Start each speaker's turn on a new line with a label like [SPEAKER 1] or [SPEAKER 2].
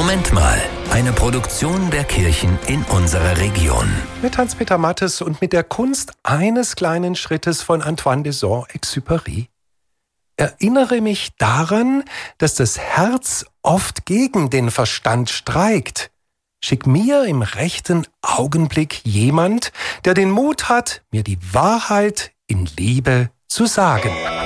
[SPEAKER 1] Moment mal, eine Produktion der Kirchen in unserer Region.
[SPEAKER 2] Mit Hans-Peter Mattes und mit der Kunst eines kleinen Schrittes von Antoine de Saint-Exupéry. Erinnere mich daran, dass das Herz oft gegen den Verstand streikt. Schick mir im rechten Augenblick jemand, der den Mut hat, mir die Wahrheit in Liebe zu sagen.